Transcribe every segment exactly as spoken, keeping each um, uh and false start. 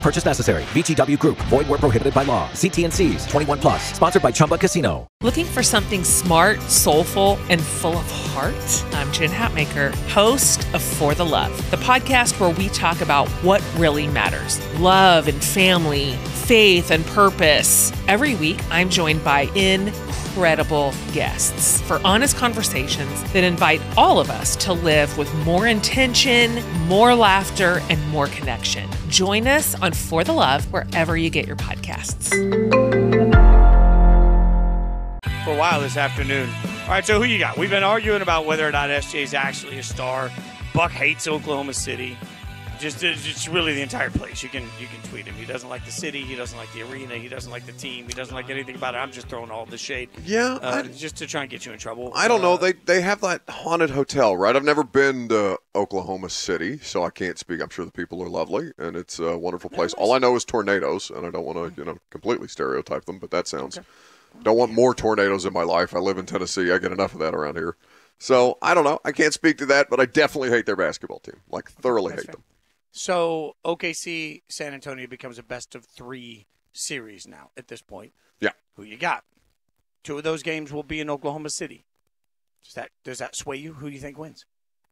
Purchase necessary. V G W Group. Void where prohibited by law. See T and C's. twenty-one plus. Sponsored by Chumba Casino. Looking for something smart, soulful, and full of heart? I'm Jen Hatmaker, host of For the Love, the podcast where we talk about what really matters. Love and family, faith and purpose. Every week, I'm joined by incredible guests for honest conversations that invite all of us to live with more intention, more laughter, and more connection. Join us on For the Love wherever you get your podcasts. For a while this afternoon. All right, so who you got? We've been arguing about whether or not S J is actually a star. Buck hates Oklahoma City. Just, it's really the entire place. You can you can tweet him. He doesn't like the city. He doesn't like the arena. He doesn't like the team. He doesn't like anything about it. I'm just throwing all the shade. Yeah. Uh, I, just to try and get you in trouble. I don't uh, know. They they have that haunted hotel, right? I've never been to Oklahoma City, so I can't speak. I'm sure the people are lovely, and it's a wonderful place. All I know is tornadoes, and I don't want to, you know, completely stereotype them, but that sounds... Okay. Don't want more tornadoes in my life. I live in Tennessee. I get enough of that around here. So, I don't know. I can't speak to that, but I definitely hate their basketball team. Like, thoroughly That's hate fair. them. So, O K C, San Antonio becomes a best of three series now at this point. Yeah. Who you got? Two of those games will be in Oklahoma City. Does that does that sway you? Who do you think wins?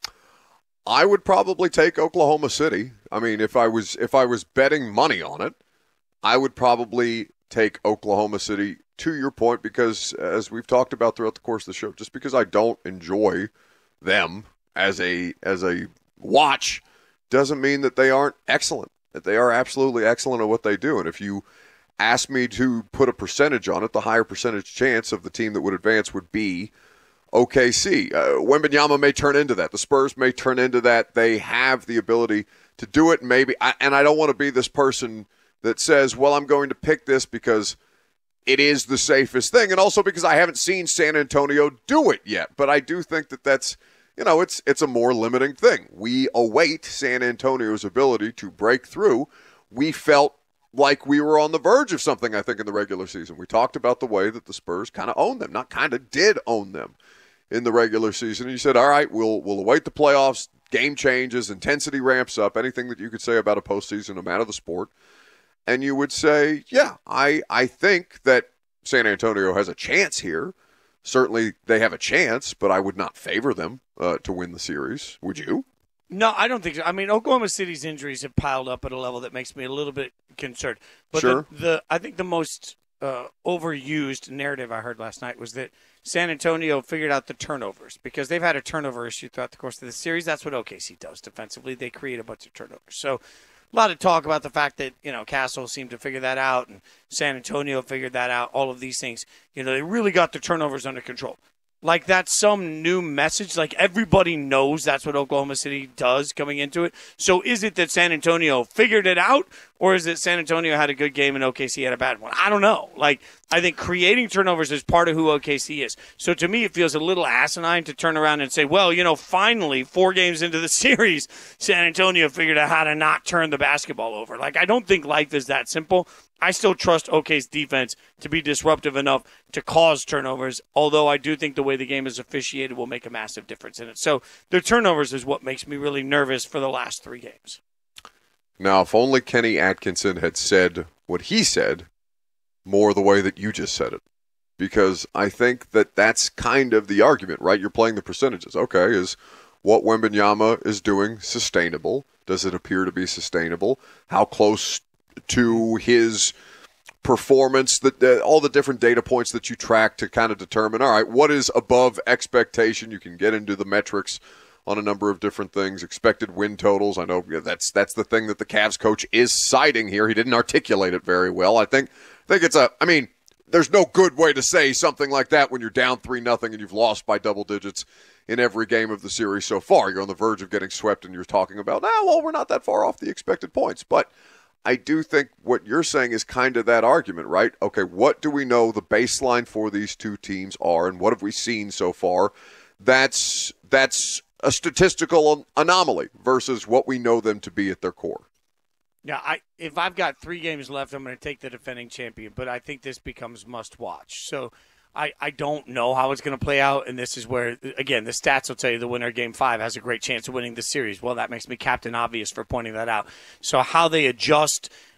I would probably take Oklahoma City. I mean, if I was if I was betting money on it, I would probably take Oklahoma City, to your point, because as we've talked about throughout the course of the show, just because I don't enjoy them as a as a watch doesn't mean that they aren't excellent. That they are absolutely excellent at what they do. And if you ask me to put a percentage on it, the higher percentage chance of the team that would advance would be O K C. Uh, Wembanyama may turn into that. The Spurs may turn into that. They have the ability to do it. Maybe, I, and I don't want to be this person that says, well, I'm going to pick this because it is the safest thing, and also because I haven't seen San Antonio do it yet. But I do think that that's, you know, it's it's a more limiting thing. We await San Antonio's ability to break through. We felt like we were on the verge of something, I think, in the regular season. We talked about the way that the Spurs kind of owned them, not kind of did own them in the regular season. And you said, all right, we'll we'll await the playoffs, game changes, intensity ramps up, anything that you could say about a postseason, no matter the sport. And you would say, yeah, I, I think that San Antonio has a chance here. Certainly they have a chance, but I would not favor them uh, to win the series. Would you? No, I don't think so. I mean, Oklahoma City's injuries have piled up at a level that makes me a little bit concerned. But sure. the, the I think the most uh, overused narrative I heard last night was that San Antonio figured out the turnovers because they've had a turnover issue throughout the course of the series. That's what O K C does defensively. They create a bunch of turnovers. So a lot of talk about the fact that, you know, Castle seemed to figure that out and San Antonio figured that out, all of these things. You know, they really got the turnovers under control. Like that's some new message. Like everybody knows that's what Oklahoma City does coming into it. So is it that San Antonio figured it out, or is it San Antonio had a good game and O K C had a bad one? I don't know. Like I think creating turnovers is part of who O K C is. So to me, it feels a little asinine to turn around and say, well, you know, finally four games into the series, San Antonio figured out how to not turn the basketball over. Like I don't think life is that simple. I still trust O K's defense to be disruptive enough to cause turnovers, although I do think the way the game is officiated will make a massive difference in it. So the turnovers is what makes me really nervous for the last three games. Now, if only Kenny Atkinson had said what he said more the way that you just said it, because I think that that's kind of the argument, right? You're playing the percentages. Okay, is what Wembanyama is doing sustainable? Does it appear to be sustainable? How close to his performance, that uh, all the different data points that you track to kind of determine, all right, what is above expectation? You can get into the metrics on a number of different things, expected win totals. I know that's that's the thing that the Cavs coach is citing here. He didn't articulate it very well. I think I think it's a, I mean, there's no good way to say something like that when you're down three nothing and you've lost by double digits in every game of the series so far. You're on the verge of getting swept and you're talking about, ah, well, we're not that far off the expected points. But I do think what you're saying is kind of that argument, right? Okay, what do we know the baseline for these two teams are, and what have we seen so far? That's that's a statistical anomaly versus what we know them to be at their core. Yeah, I if I've got three games left, I'm going to take the defending champion, but I think this becomes must-watch. So I, I don't know how it's going to play out, and this is where, again, the stats will tell you the winner of Game five has a great chance of winning the series. Well, that makes me Captain Obvious for pointing that out. So how they adjust